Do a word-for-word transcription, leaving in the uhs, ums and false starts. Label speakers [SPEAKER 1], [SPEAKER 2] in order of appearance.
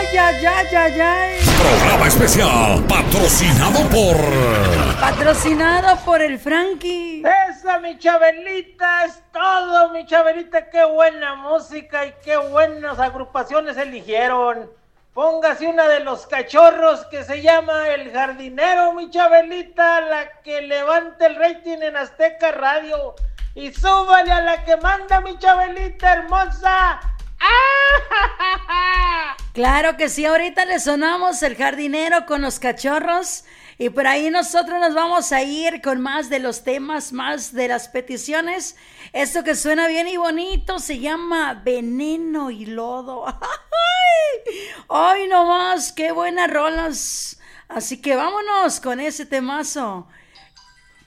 [SPEAKER 1] Ay, ay, ay, ay, ay.
[SPEAKER 2] Programa especial patrocinado por...
[SPEAKER 1] Patrocinado por el Frankie.
[SPEAKER 3] Esa, mi Chabelita, es todo, mi Chabelita. Qué buena música y qué buenas agrupaciones eligieron. Póngase una de los cachorros que se llama El Jardinero, mi Chabelita, la que levanta el rating en Azteca Radio. Y súbale a la que manda, mi Chabelita hermosa. ¡Ah!
[SPEAKER 1] Claro que sí, ahorita le sonamos El Jardinero con los cachorros. Y por ahí nosotros nos vamos a ir con más de los temas, más de las peticiones. Esto que suena bien y bonito se llama Veneno y Lodo. ¡Ay! ¡Ay, no más! ¡Qué buenas rolas! Así que vámonos con ese temazo.